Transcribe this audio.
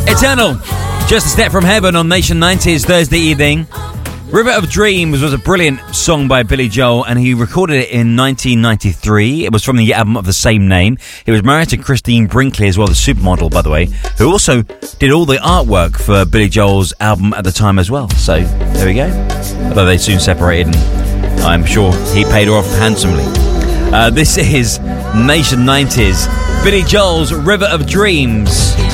Eternal, Just a Step from Heaven on Nation 90s Thursday evening. River of Dreams was a brilliant song by Billy Joel, and he recorded it in 1993. It was from the album of the same name. He was married to Christine Brinkley as well, the supermodel, by the way, who also did all the artwork for Billy Joel's album at the time as well. So, there we go. Although they soon separated, and I'm sure he paid her off handsomely. This is Nation 90s, Billy Joel's River of Dreams.